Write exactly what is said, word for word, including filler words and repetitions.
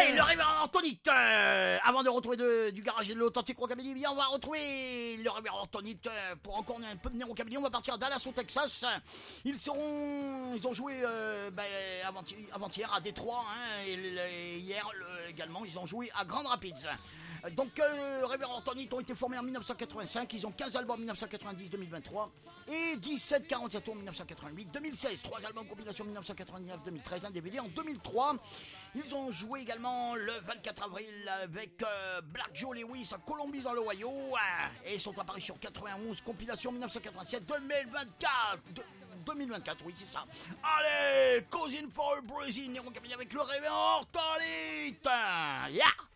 Allez, le révérend Antonite. Euh, avant de retrouver de, du garage et de l'authentique rockabilly, bien, on va retrouver le révérend Antonite euh, pour encore un peu de rockabilly. On va partir à Dallas au Texas. Ils seront, ils ont joué euh, bah, avant-hier, avant-hier à Détroit, hein, et, et hier le, également. Ils ont joué à Grand Rapids. Donc, euh, Révérend Antonite ont été formés en dix-neuf cent quatre-vingt-cinq. Ils ont quinze albums en dix-neuf cent quatre-vingt-dix deux mille vingt-trois et dix-sept quarante-sept tours en dix-neuf cent quatre-vingt-huit deux mille seize. trois albums compilation dix-neuf cent quatre-vingt-dix-neuf deux mille treize, un D V D en deux mille trois. Ils ont joué également le vingt-quatre avril avec euh, Black Joe Lewis à Columbus dans l'Ohio euh, et sont apparus sur quatre-vingt-onze compilation dix-neuf cent quatre-vingt-sept deux mille vingt-quatre. De, deux mille vingt-quatre, oui, c'est ça. Allez, Cousin for a Brazil, avec le Révérend Antonite. Yeah!